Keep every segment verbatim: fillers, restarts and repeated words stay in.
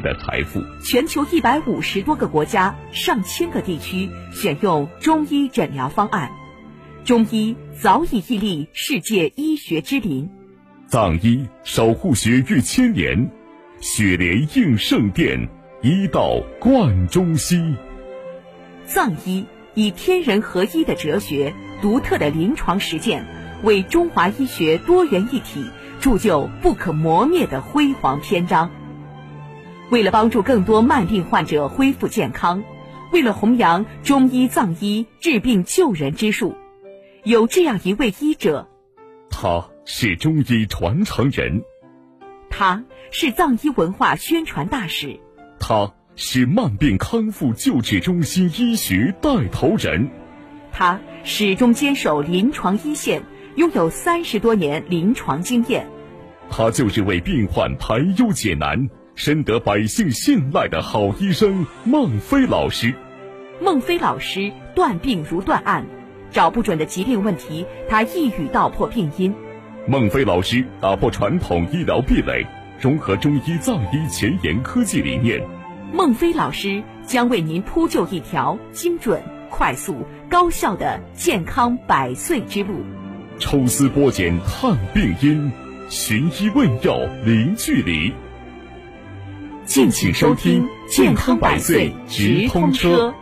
的财富。 全球一百五十多个国家、上千个地区选用中医诊疗方案，中医早已屹立世界医学之林。 藏医守护血域千年，血莲应圣殿，医道贯中西。 藏医以天人合一的哲学、独特的临床实践，为中华医学多元一体铸就不可磨灭的辉煌篇章。为了帮助更多慢病患者恢复健康，为了弘扬中医藏医治病救人之术，有这样一位医者， 他是中医传承人， 他是藏医文化宣传大使， 他是慢病康复救治中心医学带头人， 他始终坚守临床一线，拥有三十多年临床经验。 他就是为病患排忧解难，深得百姓信赖的好医生孟非老师。 孟非老师断病如断案，找不准的疾病问题，他一语道破病因。 孟非老师打破传统医疗壁垒，融合中医藏医前沿科技理念。 孟非老师将为您铺就一条精准、快速、高效的健康百岁之路。 抽丝剥茧探病因，寻医问药零距离。 敬请收听健康百岁直通车。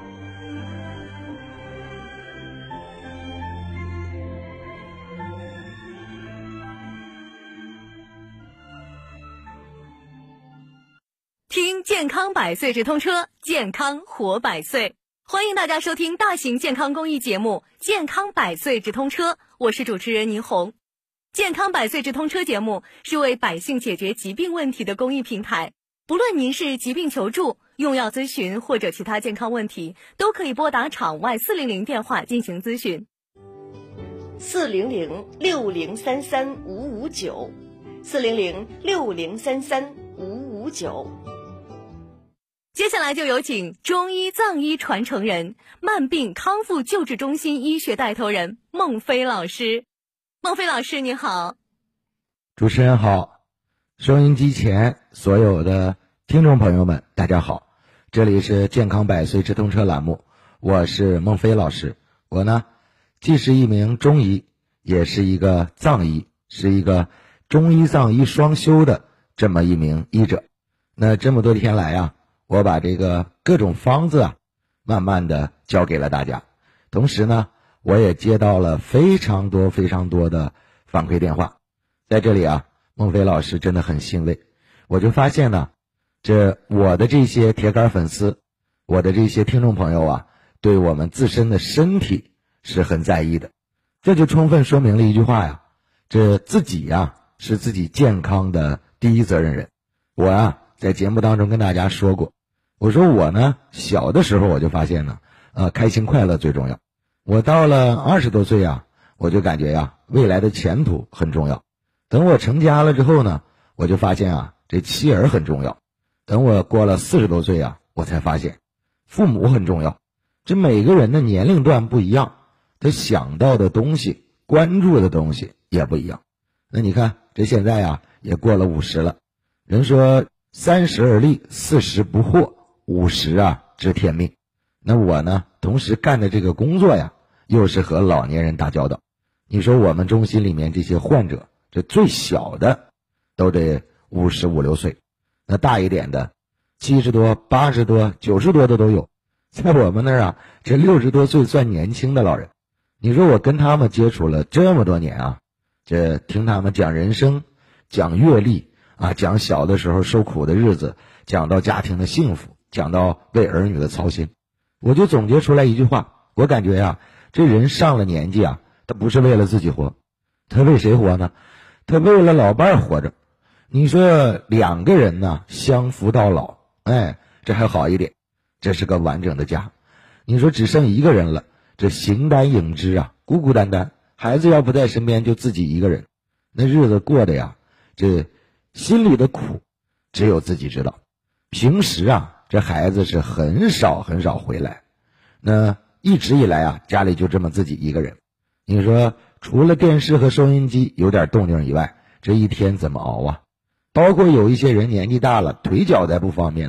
听健康百岁直通车，健康活百岁。欢迎大家收听大型健康公益节目《健康百岁直通车》，我是主持人倪红。健康百岁直通车节目是为百姓解决疾病问题的公益平台，不论您是疾病求助、用药咨询或者其他健康问题，都可以拨打场外四零零电话进行咨询。 四零零六零三三五五九，四零零六零三三五五九。 接下来就有请中医藏医传承人、慢病康复救治中心医学带头人孟非老师。孟非老师你好。 主持人好，收音机前所有的听众朋友们大家好，这里是健康百岁直通车栏目，我是孟非老师。我呢既是一名中医，也是一个藏医，是一个中医藏医双修的这么一名医者。那这么多天来啊，我把这个各种方子啊慢慢的教给了大家，同时呢我也接到了非常多非常多的反馈电话。在这里啊，孟非老师真的很欣慰，我就发现呢，这我的这些铁杆粉丝，我的这些听众朋友啊，对我们自身的身体是很在意的。这就充分说明了一句话呀，这自己呀是自己健康的第一责任人。我啊在节目当中跟大家说过，我说我呢小的时候我就发现呢，呃开心快乐最重要。我到了二十多岁啊，我就感觉呀未来的前途很重要。等我成家了之后呢，我就发现啊这妻儿很重要。等我过了四十多岁啊，我才发现父母很重要。这每个人的年龄段不一样，他想到的东西、关注的东西也不一样。那你看这现在啊也过了五十了，人说三十而立，四十不惑，五十啊知天命。那我呢同时干的这个工作呀，又是和老年人打交道。你说我们中心里面这些患者，这最小的都得五十五六岁，那大一点的七十多、八十多、九十多的都有。在我们那儿啊，这六十多岁算年轻的老人。你说我跟他们接触了这么多年啊，这听他们讲人生、讲阅历啊，讲小的时候受苦的日子，讲到家庭的幸福，讲到为儿女的操心，我就总结出来一句话，我感觉呀，这人上了年纪啊，他不是为了自己活，他为谁活呢？他为了老伴儿活着。你说两个人呢相扶到老，哎，这还好一点，这是个完整的家。你说只剩一个人了，这形单影只啊，孤孤单单，孩子要不在身边就自己一个人，那日子过的呀，这心里的苦只有自己知道。平时啊这孩子是很少很少回来，那一直以来啊家里就这么自己一个人。你说除了电视和收音机有点动静以外，这一天怎么熬啊？包括有一些人年纪大了，腿脚再不方便，